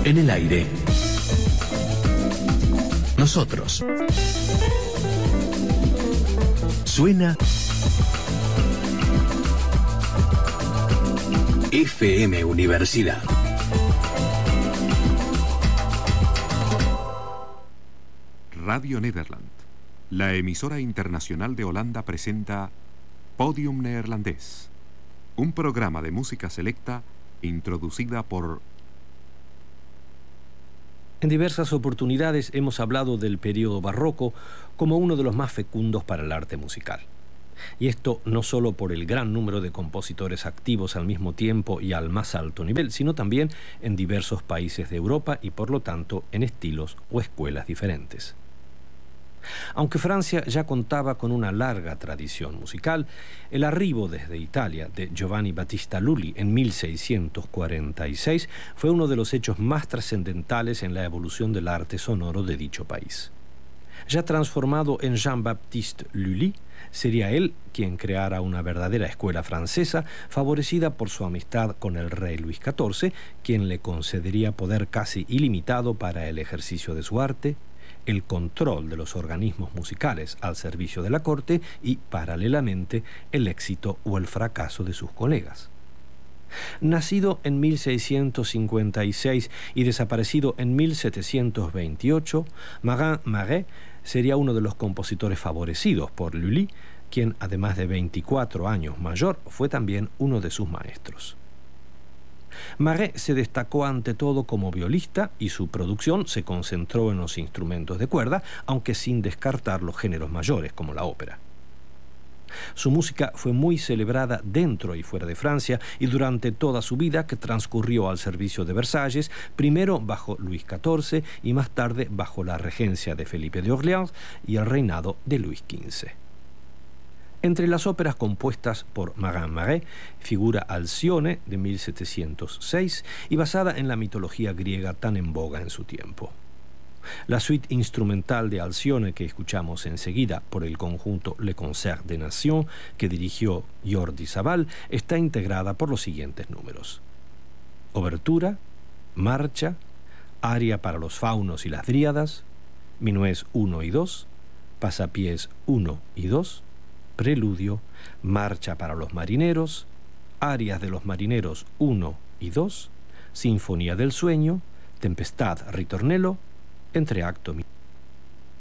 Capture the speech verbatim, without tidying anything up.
En el aire. Nosotros. Suena F M Universidad. Radio Nederland, la emisora internacional de Holanda, presenta Podium Neerlandés, un programa de música selecta introducida por... En diversas oportunidades hemos hablado del periodo barroco como uno de los más fecundos para el arte musical. Y esto no solo por el gran número de compositores activos al mismo tiempo y al más alto nivel, sino también en diversos países de Europa y por lo tanto en estilos o escuelas diferentes. Aunque Francia ya contaba con una larga tradición musical, el arribo desde Italia de Giovanni Battista Lully en mil seiscientos cuarenta y seis fue uno de los hechos más trascendentales en la evolución del arte sonoro de dicho país. Ya transformado en Jean-Baptiste Lully, sería él quien creara una verdadera escuela francesa, favorecida por su amistad con el rey Luis catorce, quien le concedería poder casi ilimitado para el ejercicio de su arte, el control de los organismos musicales al servicio de la corte y, paralelamente, el éxito o el fracaso de sus colegas. Nacido en mil seiscientos cincuenta y seis y desaparecido en mil setecientos veintiocho, Marin Marais sería uno de los compositores favorecidos por Lully, quien, además de veinticuatro años mayor, fue también uno de sus maestros. Marais se destacó ante todo como violista y su producción se concentró en los instrumentos de cuerda, aunque sin descartar los géneros mayores como la ópera. Su música fue muy celebrada dentro y fuera de Francia y durante toda su vida, que transcurrió al servicio de Versalles, primero bajo Luis catorce y más tarde bajo la regencia de Felipe de Orleans y el reinado de Luis quince. Entre las óperas compuestas por Marin Marais figura Alcione de mil setecientos seis y basada en la mitología griega tan en boga en su tiempo. La suite instrumental de Alcione que escuchamos enseguida por el conjunto Le Concert des Nations que dirigió Jordi Savall está integrada por los siguientes números: Obertura, Marcha, Aria para los faunos y las dríadas, Minués uno y dos, Pasapiés uno y dos, Preludio, Marcha para los marineros, Arias de los marineros uno y dos, Sinfonía del sueño, Tempestad, Ritornello, Entreacto.